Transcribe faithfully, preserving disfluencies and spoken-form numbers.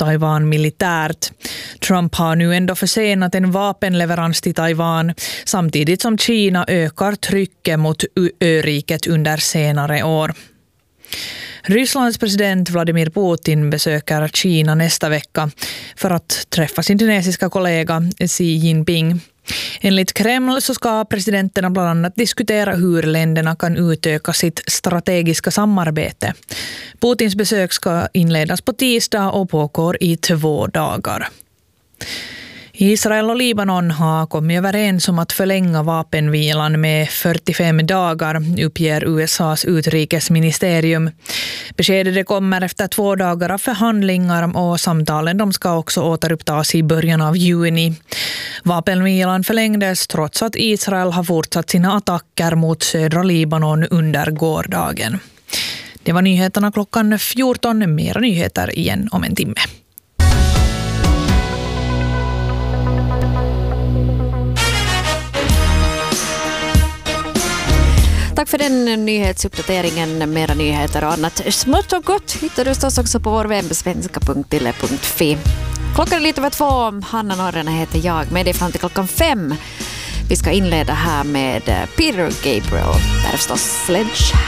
Taiwan militärt. Trump har nu ändå försenat en vapenleverans till Taiwan samtidigt som Kina ökar trycket mot öriket under senare år. Rysslands president Vladimir Putin besöker Kina nästa vecka för att träffa sin kinesiska kollega Xi Jinping. Enligt Kreml så ska presidenterna bland annat diskutera hur länderna kan utöka sitt strategiska samarbete. Putins besök ska inledas på tisdag och pågår i två dagar. Israel och Libanon har kommit överens om att förlänga vapenvilan med fyrtiofem dagar, uppger U S A:s utrikesministerium. Beskedet det kommer efter två dagar av förhandlingar och samtalen de ska också återupptas i början av juni. Vapenvilan förlängdes trots att Israel har fortsatt sina attacker mot södra Libanon under gårdagen. Det var nyheterna klockan fjorton, mera nyheter igen om en timme. Tack för den nyhetsuppdateringen. Mera nyheter och annat smått och gott hittar du oss också på vår webb svenska punkt yle punkt fi. Klockan är lite över två. Hanna Norrena heter jag. Med dig fram till klockan fem. Vi ska inleda här med Peter Gabriel. Där är förstås Sledge.